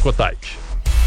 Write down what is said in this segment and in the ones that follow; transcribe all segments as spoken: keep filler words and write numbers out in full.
Cotite.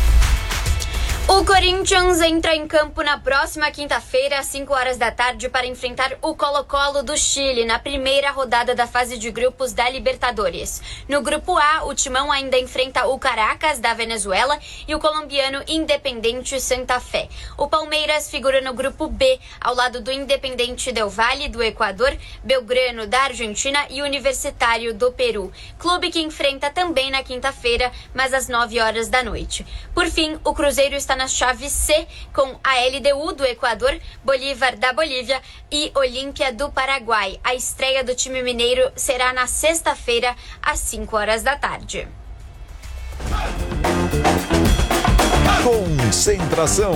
O Corinthians entra em campo na próxima quinta-feira, às cinco horas da tarde, para enfrentar o Colo-Colo do Chile, na primeira rodada da fase de grupos da Libertadores. No grupo A, o Timão ainda enfrenta o Caracas, da Venezuela, e o colombiano Independente Santa Fé. O Palmeiras figura no grupo B, ao lado do Independente Del Valle, do Equador, Belgrano, da Argentina, e Universitário do Peru. Clube que enfrenta também na quinta-feira, mas às nove horas da noite. Por fim, o Cruzeiro está na chave C, com a L D U do Equador, Bolívar da Bolívia e Olímpia do Paraguai. A estreia do time mineiro será na sexta-feira, às cinco horas da tarde. Concentração.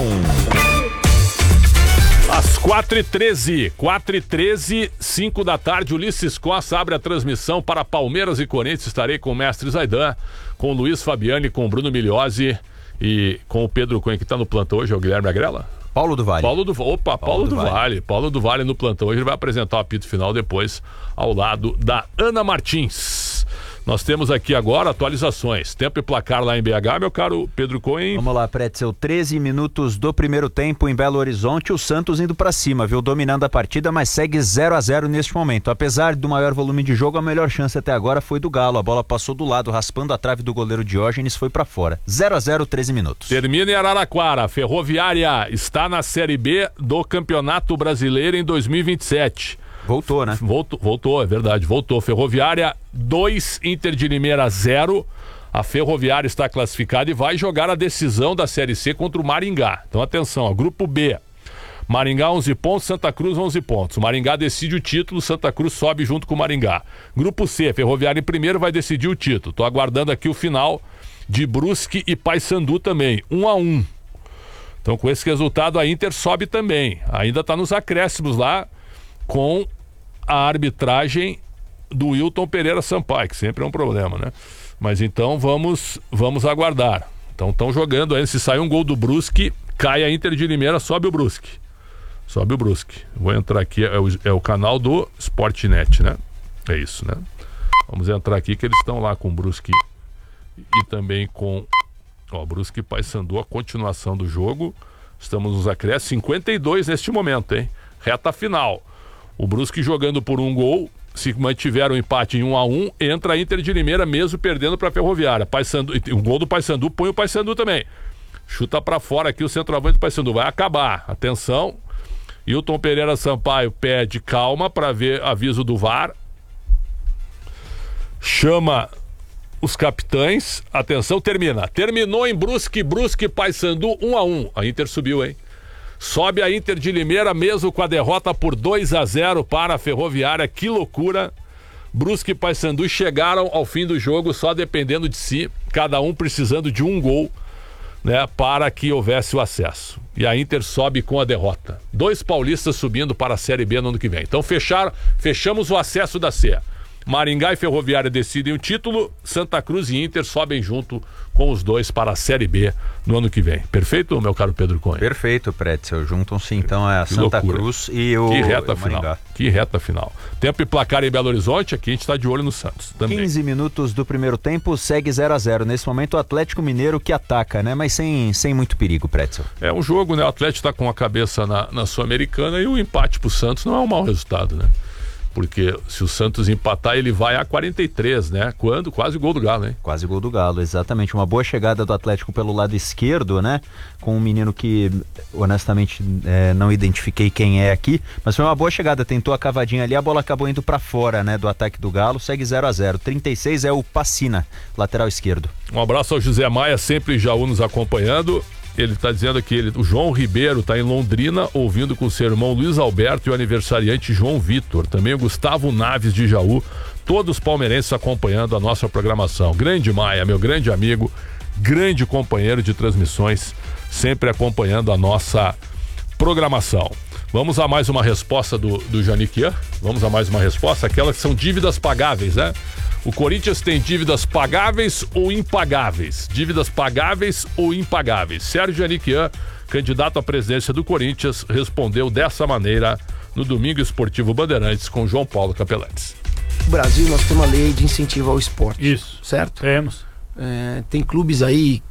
Às quatro e treze, quatro e treze, cinco da tarde, Ulisses Costa abre a transmissão para Palmeiras e Corinthians. Estarei com o mestre Zaidan, com o Luiz Fabiani, com o Bruno Migliozzi e com o Pedro Cunha, que está no plantão hoje, é o Guilherme Agrela? Paulo do Vale. Paulo do, opa, Paulo, Paulo do, do vale. vale. Paulo do Vale no plantão hoje, ele vai apresentar o apito final depois, ao lado da Ana Martins. Nós temos aqui agora atualizações. Tempo e placar lá em B H, meu caro Pedro Cohen. Vamos lá, Pretzel. treze minutos do primeiro tempo em Belo Horizonte. O Santos indo pra cima, viu? Dominando a partida, mas segue zero a zero neste momento. Apesar do maior volume de jogo, a melhor chance até agora foi do Galo. A bola passou do lado, raspando a trave do goleiro Diógenes, foi pra fora. zero a zero, treze minutos. Termina em Araraquara. Ferroviária está na Série B do Campeonato Brasileiro em dois mil e vinte e sete. Voltou, né? Voltou, voltou, é verdade, voltou. Ferroviária dois, Inter de Limeira zero. A Ferroviária está classificada e vai jogar a decisão da Série C contra o Maringá. Então atenção, ó, grupo B. Maringá onze pontos, Santa Cruz onze pontos. O Maringá decide o título, Santa Cruz sobe junto com o Maringá. Grupo C, Ferroviária em primeiro vai decidir o título. Tô aguardando aqui o final de Brusque e Paysandu também, um a um. Então com esse resultado a Inter sobe também. Ainda está nos acréscimos lá, com a arbitragem do Wilton Pereira Sampaio, que sempre é um problema, né? Mas então vamos, vamos aguardar. Então estão jogando aí, se sair um gol do Brusque, cai a Inter de Limeira, sobe o Brusque. Sobe o Brusque. Vou entrar aqui, é o, é o canal do Sportnet, né? É isso, né? Vamos entrar aqui que eles estão lá com o Brusque e também com, ó, Brusque e Paysandu, a continuação do jogo. Estamos nos acréscimos, cinquenta e dois neste momento, hein? Reta final. O Brusque jogando por um gol, se mantiver o empate em um a um, entra a Inter de Limeira mesmo perdendo para a Ferroviária. Paysandu, o gol do Paysandu põe o Paysandu também. Chuta para fora aqui o centroavante do Paysandu. Vai acabar. Atenção. Wilton Pereira Sampaio pede calma para ver aviso do V A R. Chama os capitães. Atenção, termina. Terminou em Brusque, Brusque, Paysandu um a um. A Inter subiu, hein? Sobe a Inter de Limeira mesmo com a derrota por dois a zero para a Ferroviária. Que loucura. Brusque e Paysandu chegaram ao fim do jogo só dependendo de si, cada um precisando de um gol, né, para que houvesse o acesso. E a Inter sobe com a derrota. Dois paulistas subindo para a Série B no ano que vem. Então fecharam, fechamos o acesso da C. Maringá e Ferroviária decidem o título, Santa Cruz e Inter sobem junto com os dois para a Série B no ano que vem. Perfeito, meu caro Pedro Cunha? Perfeito, Pretzel. Juntam-se então a que Santa loucura. Cruz e o, que reta o Maringá. Final. Que reta final. Tempo e placar em Belo Horizonte, aqui a gente está de olho no Santos também. quinze minutos do primeiro tempo, segue zero a zero. Nesse momento o Atlético Mineiro que ataca, né? Mas sem, sem muito perigo, Pretzel. É um jogo, né? O Atlético está com a cabeça na, na Sul-Americana e o empate pro Santos não é um mau resultado, né? Porque se o Santos empatar, ele vai a quarenta e três, né? Quando? Quase gol do Galo, hein? Quase gol do Galo, exatamente. Uma boa chegada do Atlético pelo lado esquerdo, né? Com um menino que, honestamente, é, não identifiquei quem é aqui, mas foi uma boa chegada. Tentou a cavadinha ali, a bola acabou indo pra fora, né? Do ataque do Galo. Segue zero a zero. trinta e seis é o Pacina, lateral esquerdo. Um abraço ao José Maia, sempre Jaú nos acompanhando. Ele está dizendo que ele, o João Ribeiro está em Londrina, ouvindo com o seu irmão Luiz Alberto e o aniversariante João Vitor. Também o Gustavo Naves de Jaú. Todos palmeirenses acompanhando a nossa programação. Grande Maia, meu grande amigo, grande companheiro de transmissões, sempre acompanhando a nossa programação. Vamos a mais uma resposta do, do Janiquian? Vamos a mais uma resposta? Aquelas que são dívidas pagáveis, né? O Corinthians tem dívidas pagáveis ou impagáveis? Dívidas pagáveis ou impagáveis? Sérgio Janiquian, candidato à presidência do Corinthians, respondeu dessa maneira no Domingo Esportivo Bandeirantes com João Paulo Capelletti. No Brasil nós temos uma lei de incentivo ao esporte. Isso. Certo? Temos. É, tem clubes aí